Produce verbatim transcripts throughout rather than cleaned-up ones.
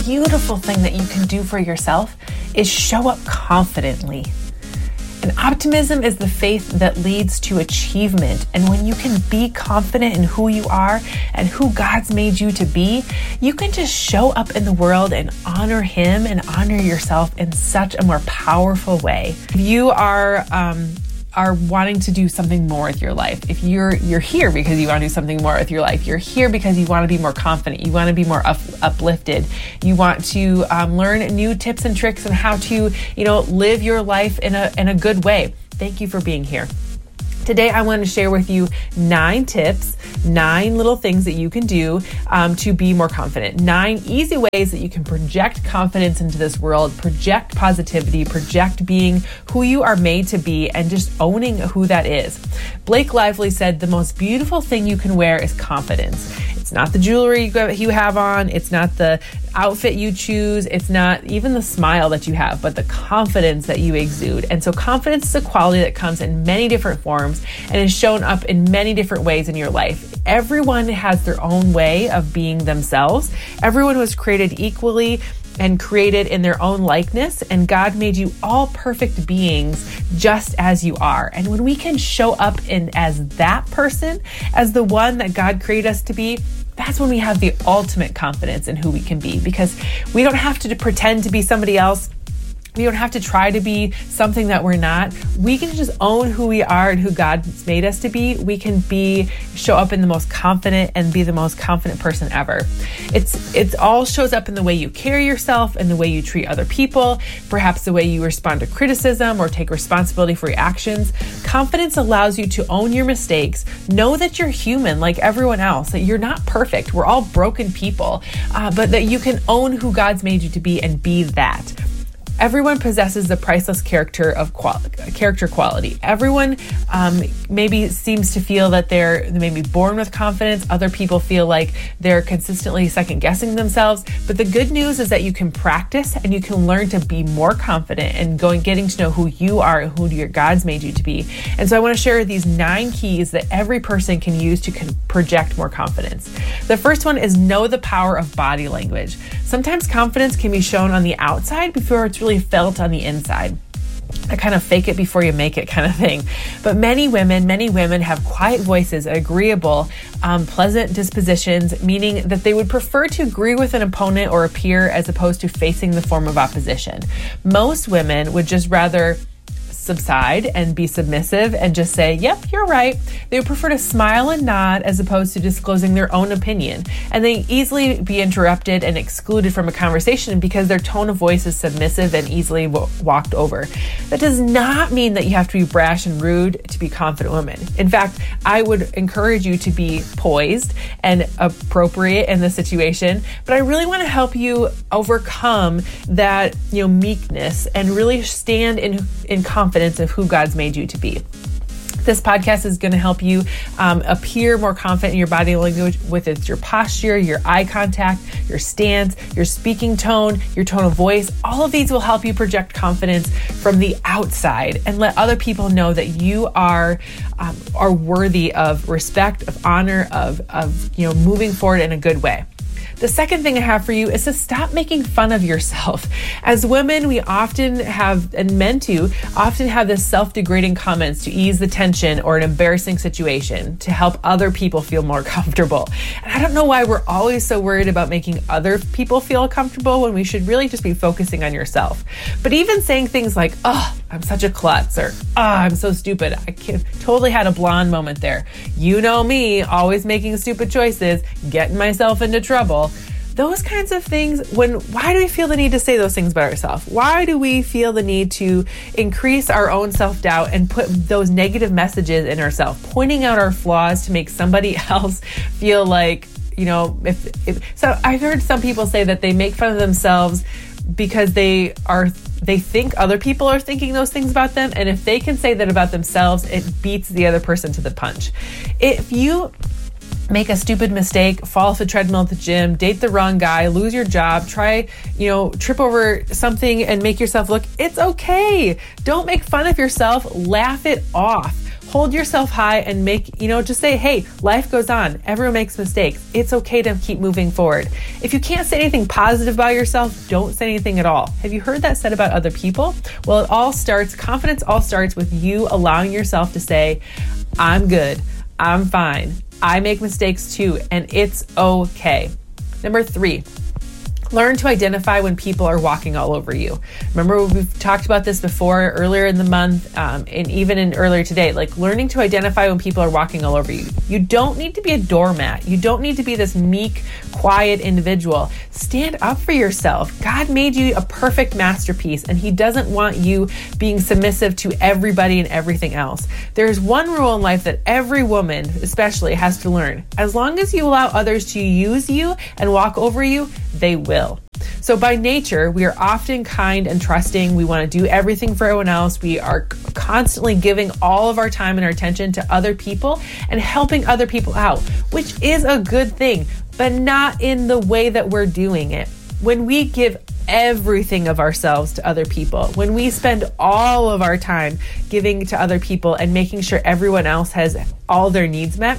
beautiful thing that you can do for yourself is show up confidently. And optimism is the faith that leads to achievement. And when you can be confident in who you are and who God's made you to be, you can just show up in the world and honor Him and honor yourself in such a more powerful way. If you are um, are wanting to do something more with your life, if you're you're here because you want to do something more with your life, you're here because you want to be more confident, you want to be more up, uplifted, you want to um, learn new tips and tricks on how to, you know, live your life in a in a good way. Thank you for being here. Today, I want to share with you nine tips, nine little things that you can do um, to be more confident. Nine easy ways that you can project confidence into this world, project positivity, project being who you are made to be, and just owning who that is. Blake Lively said, the most beautiful thing you can wear is confidence. It's not the jewelry you have on. It's not the outfit you choose. It's not even the smile that you have, but the confidence that you exude. And so confidence is a quality that comes in many different forms and is shown up in many different ways in your life. Everyone has their own way of being themselves. Everyone was created equally and created in their own likeness, and God made you all perfect beings just as you are. And when we can show up in as that person, as the one that God created us to be, that's when we have the ultimate confidence in who we can be, because we don't have to pretend to be somebody else. We don't have to try to be something that we're not. We can just own who we are and who God's made us to be. We can be, show up in the most confident and be the most confident person ever. It's, it all shows up in the way you carry yourself and the way you treat other people, perhaps the way you respond to criticism or take responsibility for your actions. Confidence allows you to own your mistakes, know that you're human like everyone else, that you're not perfect. We're all broken people, uh, but that you can own who God's made you to be and be that. Everyone possesses the priceless character of qual- character quality. Everyone um, maybe seems to feel that they're maybe born with confidence. Other people feel like they're consistently second guessing themselves. But the good news is that you can practice and you can learn to be more confident and going, getting to know who you are and who your God's made you to be. And so I want to share these nine keys that every person can use to can project more confidence. The first one is know the power of body language. Sometimes confidence can be shown on the outside before it's really felt on the inside. A kind of fake it before you make it kind of thing. But many women, many women have quiet voices, agreeable, um, pleasant dispositions, meaning that they would prefer to agree with an opponent or a peer as opposed to facing the form of opposition. Most women would just rather subside and be submissive and just say, yep, you're right. They would prefer to smile and nod as opposed to disclosing their own opinion. And they easily be interrupted and excluded from a conversation because their tone of voice is submissive and easily w- walked over. That does not mean that you have to be brash and rude to be confident women. In fact, I would encourage you to be poised and appropriate in the situation, but I really want to help you overcome that, you know, meekness and really stand in, in confidence of who God's made you to be. This podcast is going to help you um, appear more confident in your body language with it's your posture, your eye contact, your stance, your speaking tone, your tone of voice. All of these will help you project confidence from the outside and let other people know that you are um, are worthy of respect, of honor, of of you know moving forward in a good way. The second thing I have for you is to stop making fun of yourself. As women, we often have, and men too, often have this self-degrading comments to ease the tension or an embarrassing situation to help other people feel more comfortable. And I don't know why we're always so worried about making other people feel comfortable when we should really just be focusing on yourself. But even saying things like, oh, I'm such a klutz, or oh, I'm so stupid. I can't, totally had a blonde moment there. You know me, always making stupid choices, getting myself into trouble. Those kinds of things, when, why do we feel the need to say those things about ourselves? Why do we feel the need to increase our own self-doubt and put those negative messages in ourselves, pointing out our flaws to make somebody else feel like, you know, if, if so I've heard some people say that they make fun of themselves because they are, they think other people are thinking those things about them. And if they can say that about themselves, it beats the other person to the punch. If you make a stupid mistake, fall off the treadmill at the gym, date the wrong guy, lose your job, try, you know, trip over something and make yourself look, it's okay. Don't make fun of yourself. Laugh it off. Hold yourself high and make, you know, just say, hey, life goes on. Everyone makes mistakes. It's okay to keep moving forward. If you can't say anything positive about yourself, don't say anything at all. Have you heard that said about other people? Well, it all starts, confidence all starts with you allowing yourself to say, I'm good. I'm fine. I make mistakes too, and it's okay. Number three, learn to identify when people are walking all over you. Remember, we've talked about this before earlier in the month, um, and even in earlier today, like learning to identify when people are walking all over you. You don't need to be a doormat. You don't need to be this meek, quiet individual. Stand up for yourself. God made you a perfect masterpiece, and He doesn't want you being submissive to everybody and everything else. There's one rule in life that every woman especially has to learn. As long as you allow others to use you and walk over you, they will. So by nature, we are often kind and trusting. We want to do everything for everyone else. We are constantly giving all of our time and our attention to other people and helping other people out, which is a good thing, but not in the way that we're doing it. When we give everything of ourselves to other people, when we spend all of our time giving to other people and making sure everyone else has all their needs met,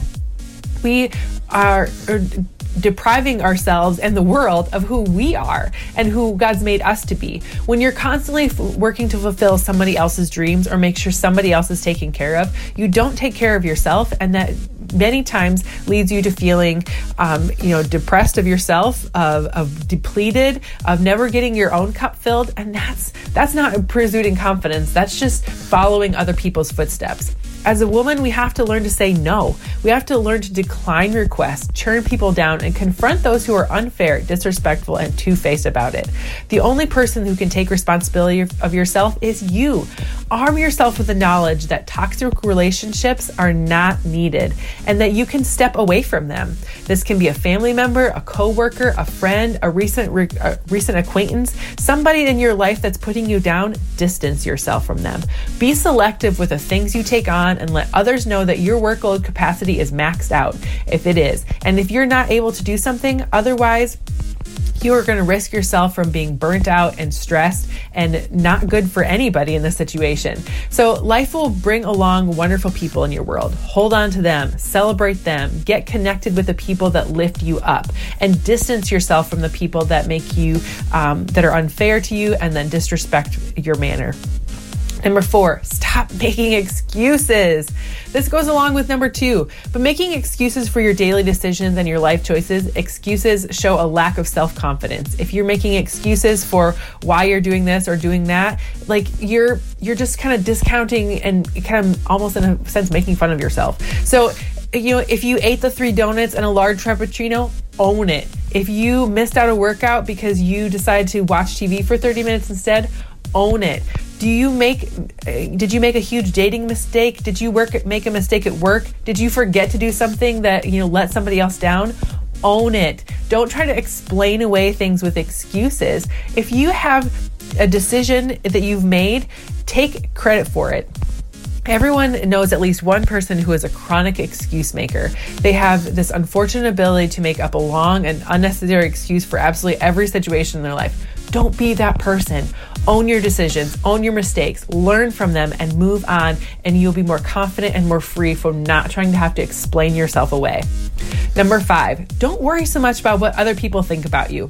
we are, are depriving ourselves and the world of who we are and who God's made us to be. When you're constantly f- working to fulfill somebody else's dreams or make sure somebody else is taken care of, you don't take care of yourself, and that many times leads you to feeling, um, you know, depressed of yourself, of, of depleted, of never getting your own cup filled, and that's that's not pursuing confidence. That's just following other people's footsteps. As a woman, we have to learn to say no. We have to learn to decline requests, turn people down, and confront those who are unfair, disrespectful, and two-faced about it. The only person who can take responsibility of yourself is you. Arm yourself with the knowledge that toxic relationships are not needed and that you can step away from them. This can be a family member, a coworker, a friend, a recent re- a recent acquaintance, somebody in your life that's putting you down. Distance yourself from them. Be selective with the things you take on, and let others know that your workload capacity is maxed out if it is. And if you're not able to do something, otherwise, you are going to risk yourself from being burnt out and stressed and not good for anybody in this situation. So life will bring along wonderful people in your world. Hold on to them, celebrate them, get connected with the people that lift you up, and distance yourself from the people that make you, um, that are unfair to you and then disrespect your manner. Number four, stop making excuses. This goes along with number two, but making excuses for your daily decisions and your life choices, excuses show a lack of self-confidence. If you're making excuses for why you're doing this or doing that, like you're you're just kind of discounting and kind of almost in a sense making fun of yourself. So, you know, if you ate the three donuts and a large frappuccino, own it. If you missed out a workout because you decided to watch T V for thirty minutes instead, own it. Do you make, did you make a huge dating mistake? Did you work, make a mistake at work? Did you forget to do something that, you know, let somebody else down? Own it. Don't try to explain away things with excuses. If you have a decision that you've made, take credit for it. Everyone knows at least one person who is a chronic excuse maker. They have this unfortunate ability to make up a long and unnecessary excuse for absolutely every situation in their life. Don't be that person. Own your decisions, own your mistakes, learn from them, and move on, and you'll be more confident and more free from not trying to have to explain yourself away. Number five, don't worry so much about what other people think about you.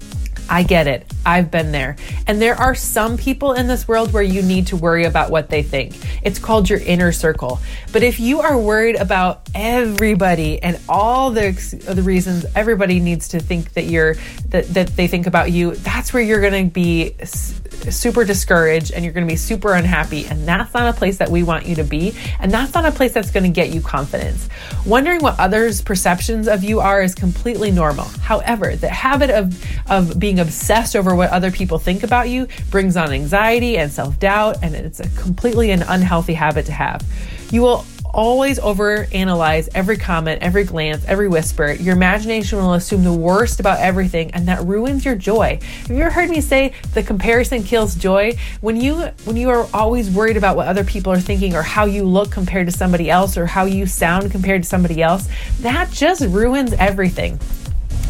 I get it. I've been there. And there are some people in this world where you need to worry about what they think. It's called your inner circle. But if you are worried about everybody and all the the reasons everybody needs to think that you're that, that they think about you, that's where you're going to be super discouraged and you're going to be super unhappy. And that's not a place that we want you to be. And that's not a place that's going to get you confidence. Wondering what others' perceptions of you are is completely normal. However, the habit of, of being obsessed over what other people think about you brings on anxiety and self-doubt, and it's a completely an unhealthy habit to have. You will always overanalyze every comment, every glance, every whisper. Your imagination will assume the worst about everything, and that ruins your joy. Have you ever heard me say the comparison kills joy? When you when you are always worried about what other people are thinking or how you look compared to somebody else or how you sound compared to somebody else, that just ruins everything.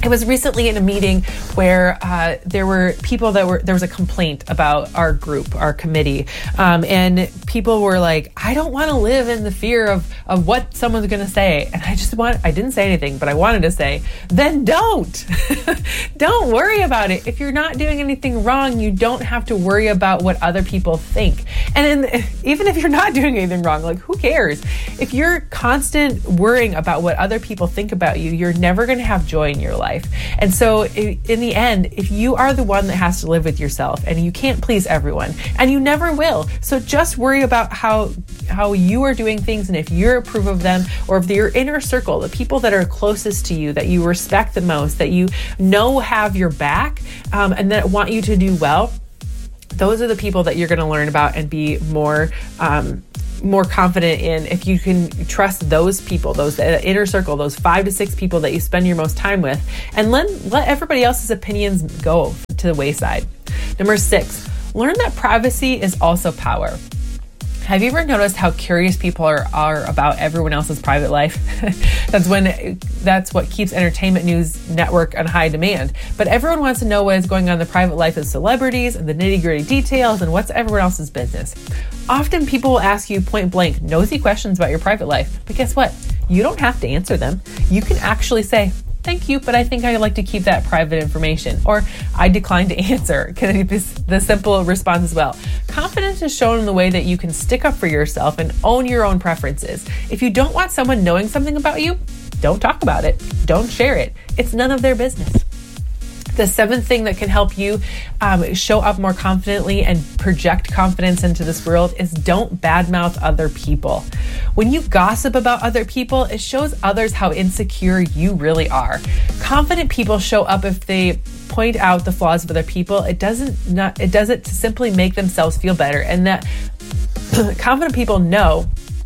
I was recently in a meeting where uh, there were people that were, there was a complaint about our group, our committee. Um, and people were like, I don't want to live in the fear of, of what someone's going to say. And I just want, I didn't say anything, but I wanted to say, then don't, don't worry about it. If you're not doing anything wrong, you don't have to worry about what other people think. And in, even if you're not doing anything wrong, like who cares? If you're constant worrying about what other people think about you, you're never going to have joy in your life. And so in the end, if you are the one that has to live with yourself and you can't please everyone and you never will, so just worry about how how you are doing things and if you approve of them, or if your inner circle, the people that are closest to you, that you respect the most, that you know have your back um, and that want you to do well, those are the people that you're going to learn about and be more um, more confident in. If you can trust those people, those uh, inner circle, those five to six people that you spend your most time with, and let, let everybody else's opinions go to the wayside. Number six, learn that privacy is also power. Have you ever noticed how curious people are, are about everyone else's private life? that's when that's what keeps Entertainment News Network on high demand. But everyone wants to know what is going on in the private life of celebrities and the nitty-gritty details and what's everyone else's business. Often people will ask you point blank, nosy questions about your private life. But guess what? You don't have to answer them. You can actually say, thank you, but I think I'd like to keep that private information. Or I decline to answer. Can it be the simple response as well? Confidence is shown in the way that you can stick up for yourself and own your own preferences. If you don't want someone knowing something about you, don't talk about it. Don't share it. It's none of their business. The seventh thing that can help you um, show up more confidently and project confidence into this world is don't badmouth other people. When you gossip about other people, it shows others how insecure you really are. Confident people show up if they point out the flaws of other people. It doesn't not it does it to simply make themselves feel better, and that confident people know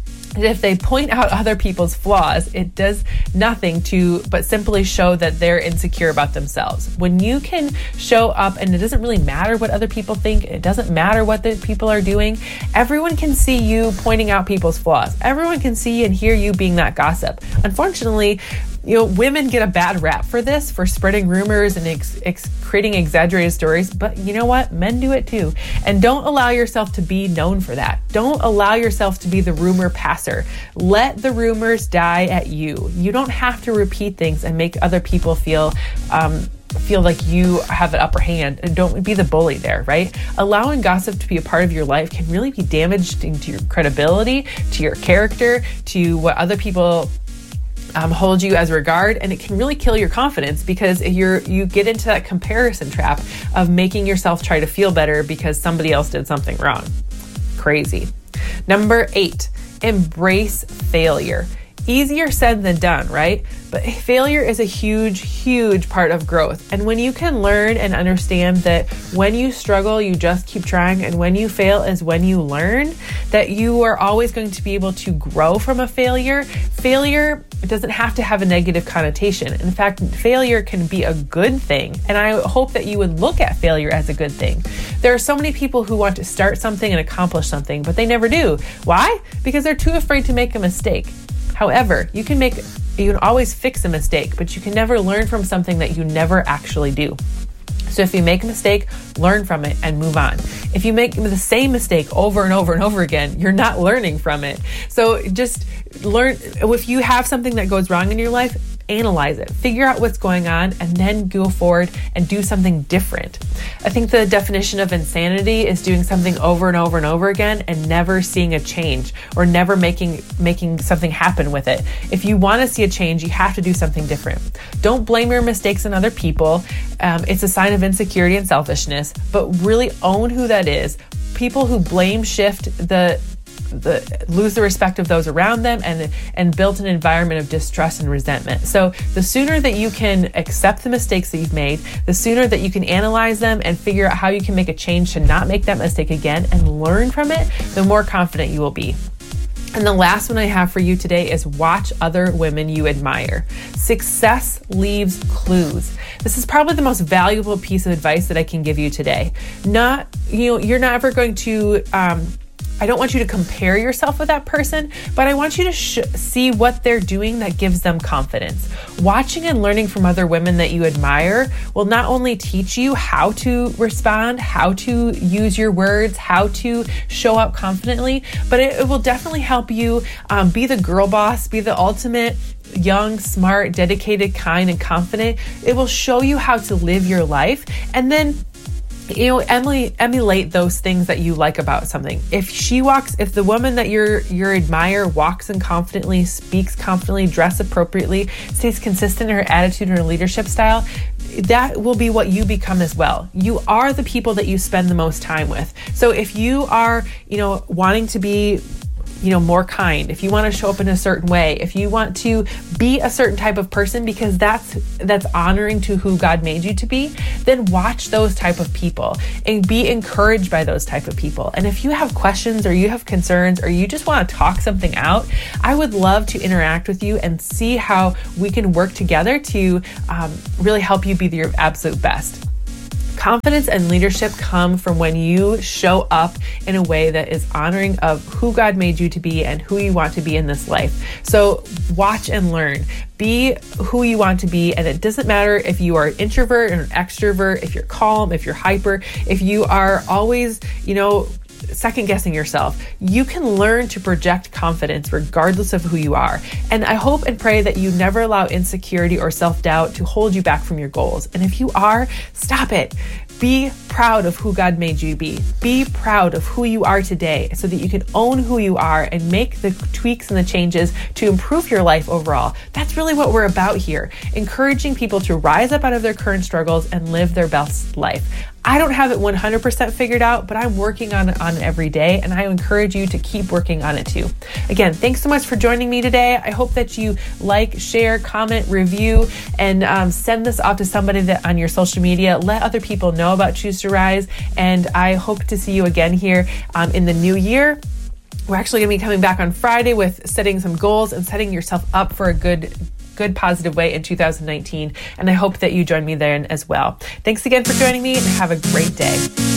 if they point out other people's flaws, it does nothing to but simply show that they're insecure about themselves. When you can show up and it doesn't really matter what other people think, it doesn't matter what the people are doing, everyone can see you pointing out people's flaws. Everyone can see and hear you being that gossip. Unfortunately, you know, women get a bad rap for this, for spreading rumors and ex- ex- creating exaggerated stories. But you know what? Men do it too. And don't allow yourself to be known for that. Don't allow yourself to be the rumor passer. Let the rumors die at you. You don't have to repeat things and make other people feel um, feel like you have an upper hand. And don't be the bully there, right? Allowing gossip to be a part of your life can really be damaging to your credibility, to your character, to what other people Um, hold you as regard, and it can really kill your confidence because you're you get into that comparison trap of making yourself try to feel better because somebody else did something wrong. Crazy. Number eight, embrace failure. Easier said than done, right? But failure is a huge, huge part of growth. And when you can learn and understand that when you struggle, you just keep trying, and when you fail is when you learn, that you are always going to be able to grow from a failure. Failure doesn't have to have a negative connotation. In fact, failure can be a good thing. And I hope that you would look at failure as a good thing. There are so many people who want to start something and accomplish something, but they never do. Why? Because they're too afraid to make a mistake. However, you can make, you can always fix a mistake, but you can never learn from something that you never actually do. So if you make a mistake, learn from it and move on. If you make the same mistake over and over and over again, you're not learning from it. So just learn, if you have something that goes wrong in your life, analyze it, figure out what's going on, and then go forward and do something different. I think the definition of insanity is doing something over and over and over again and never seeing a change, or never making making something happen with it. If you want to see a change, you have to do something different. Don't blame your mistakes on other people. Um, it's a sign of insecurity and selfishness, but really own who that is. People who blame shift the The, lose the respect of those around them and and build an environment of distrust and resentment. So the sooner that you can accept the mistakes that you've made, the sooner that you can analyze them and figure out how you can make a change to not make that mistake again and learn from it, the more confident you will be. And the last one I have for you today is watch other women you admire. Success leaves clues. This is probably the most valuable piece of advice that I can give you today. Not, you know, you're not ever going to, um, I don't want you to compare yourself with that person, but I want you to sh- see what they're doing that gives them confidence. Watching and learning from other women that you admire will not only teach you how to respond, how to use your words, how to show up confidently, but it, it will definitely help you um, be the girl boss, be the ultimate young, smart, dedicated, kind, and confident. It will show you how to live your life, and then you know, Emily, emulate those things that you like about something. If she walks, if the woman that you're you admire walks in confidently, speaks confidently, dress appropriately, stays consistent in her attitude and her leadership style, that will be what you become as well. You are the people that you spend the most time with. So if you are, you know, wanting to be you know, more kind, if you want to show up in a certain way, if you want to be a certain type of person because that's that's honoring to who God made you to be, then watch those type of people and be encouraged by those type of people. And if you have questions or you have concerns or you just want to talk something out, I would love to interact with you and see how we can work together to um, really help you be your absolute best. Confidence and leadership come from when you show up in a way that is honoring of who God made you to be and who you want to be in this life. So watch and learn. Be who you want to be, and it doesn't matter if you are an introvert or an extrovert, if you're calm, if you're hyper, if you are always, you know, second guessing yourself. You can learn to project confidence regardless of who you are. And I hope and pray that you never allow insecurity or self-doubt to hold you back from your goals. And if you are, stop it. Be proud of who God made you to be. Be proud of who you are today so that you can own who you are and make the tweaks and the changes to improve your life overall. That's really what we're about here, encouraging people to rise up out of their current struggles and live their best life. I don't have it one hundred percent figured out, but I'm working on it on it every day, and I encourage you to keep working on it too. Again, thanks so much for joining me today. I hope that you like, share, comment, review, and um, send this off to somebody that on your social media. Let other people know about Choose to Rise, and I hope to see you again here um, in the new year. We're actually going to be coming back on Friday with setting some goals and setting yourself up for a good good positive way in two thousand nineteen. And I hope that you join me then as well. Thanks again for joining me and have a great day.